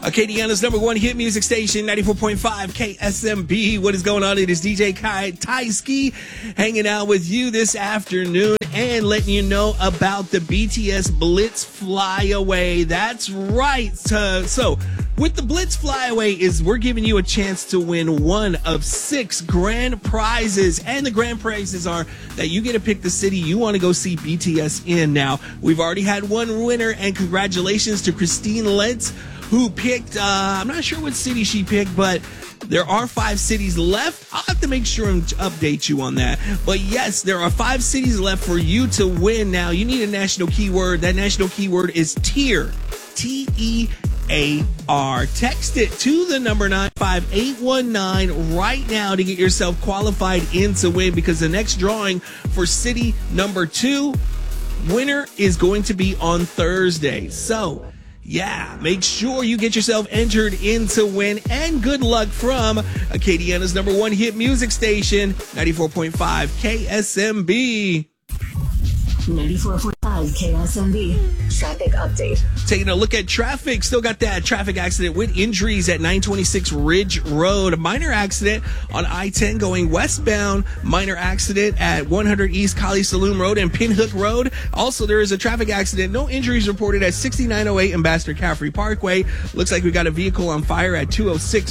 Acadiana's number one hit music station, 94.5 KSMB. What is going on? It is DJ Kai Taiski hanging out with you this afternoon and letting you know about the BTS Blitz Flyaway. That's right. So with the Blitz Flyaway we're giving you a chance to win one of 6 grand prizes. And the grand prizes are that you get to pick the city you want to go see BTS in. Now, we've already had one winner, and congratulations to Christine Lentz, who picked, I'm not sure what city she picked, but there are 5 cities left. I'll have to make sure and update you on that. But yes, there are 5 cities left for you to win. Now, you need a national keyword. That national keyword is TEAR. TEAR. Text it to the number 95819 right now to get yourself qualified in to win, because the next drawing for city number 2 winner is going to be on Thursday. So, yeah, make sure you get yourself entered in to win, and good luck from Acadiana's number one hit music station, 94.5 KSMB. 94.5 KSMB. Traffic update. Taking a look at traffic. Still got that traffic accident with injuries at 926 Ridge Road. A minor accident on I-10 going westbound. Minor accident at 100 East Kali Saloon Road and Pinhook Road. Also, there is a traffic accident. No injuries reported at 6908 Ambassador Caffrey Parkway. Looks like we got a vehicle on fire at 206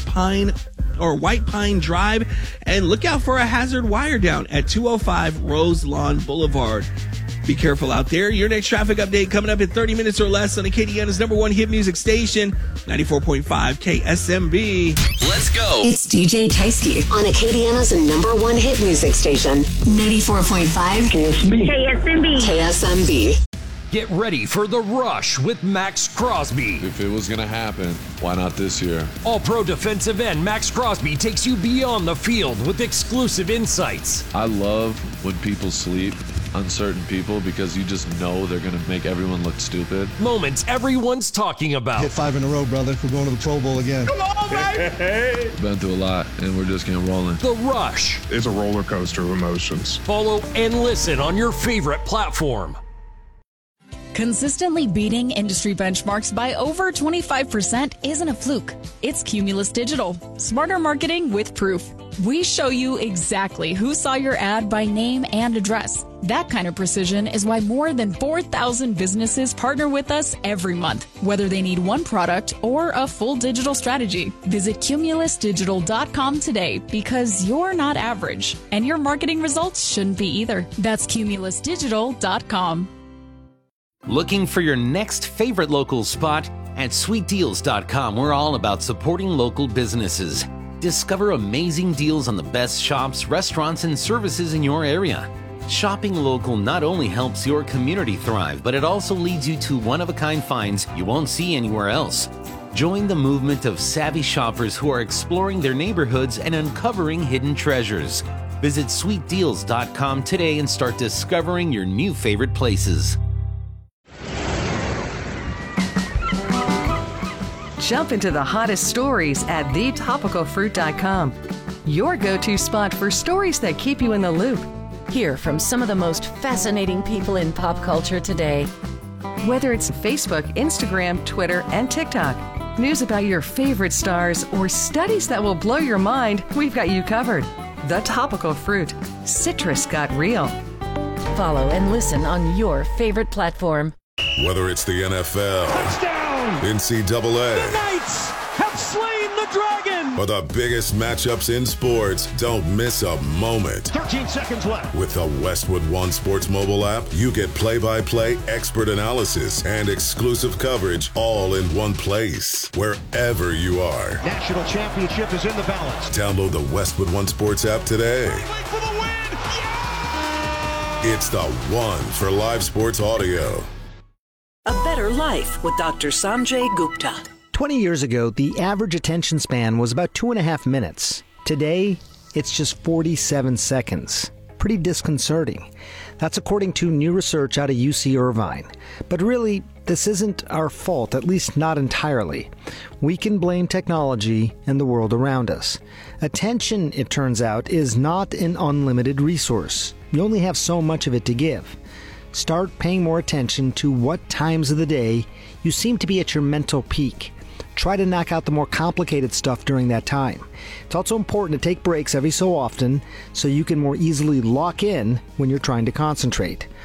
White Pine Drive. And look out for a hazard wire down at 205 Rose Lawn Boulevard. Be careful out there. Your next traffic update coming up in 30 minutes or less on Acadiana's number one hit music station, 94.5 KSMB. Let's go. It's DJ Taiski on Acadiana's number one hit music station, 94.5 KSMB. KSMB. Get ready for The Rush with Max Crosby. If it was going to happen, why not this year? All-pro defensive end Max Crosby takes you beyond the field with exclusive insights. I love when people sleep on certain people, because you just know they're going to make everyone look stupid. Moments everyone's talking about. Hit 5 in a row, brother. We're going to the Pro Bowl again. Come on, baby! Been through a lot, and we're just getting rolling. The Rush. It's a roller coaster of emotions. Follow and listen on your favorite platform. Consistently beating industry benchmarks by over 25% isn't a fluke. It's Cumulus Digital. Smarter marketing with proof. We show you exactly who saw your ad by name and address. That kind of precision is why more than 4,000 businesses partner with us every month, whether they need one product or a full digital strategy. Visit cumulusdigital.com today, because you're not average, and your marketing results shouldn't be either. That's cumulusdigital.com. Looking for your next favorite local spot? At sweetdeals.com, we're all about supporting local businesses. Discover amazing deals on the best shops, restaurants, and services in your area. Shopping local not only helps your community thrive, but it also leads you to one-of-a-kind finds you won't see anywhere else. Join the movement of savvy shoppers who are exploring their neighborhoods and uncovering hidden treasures. Visit sweetdeals.com today and start discovering your new favorite places. Jump into the hottest stories at thetopicalfruit.com. Your go-to spot for stories that keep you in the loop. Hear from some of the most fascinating people in pop culture today. Whether it's Facebook, Instagram, Twitter, and TikTok, news about your favorite stars, or studies that will blow your mind, we've got you covered. The Topical Fruit. Citrus got real. Follow and listen on your favorite platform. Whether it's the NFL, touchdown, NCAA, the Knights have slain the dragon, or the biggest matchups in sports, don't miss a moment. 13 seconds left. With the Westwood One Sports mobile app, you get play-by-play, expert analysis, and exclusive coverage all in one place, wherever you are. National championship is in the balance. Download the Westwood One Sports app today. For the win! Yeah! It's the one for live sports audio. A Better Life with Dr. Sanjay Gupta. 20 years ago, the average attention span was about 2.5 minutes. Today, it's just 47 seconds. Pretty disconcerting. That's according to new research out of UC Irvine. But really, this isn't our fault, at least not entirely. We can blame technology and the world around us. Attention, it turns out, is not an unlimited resource. You only have so much of it to give. Start paying more attention to what times of the day you seem to be at your mental peak. try to knock out the more complicated stuff during that time. It's also important to take breaks every so often so you can more easily lock in when you're trying to concentrate.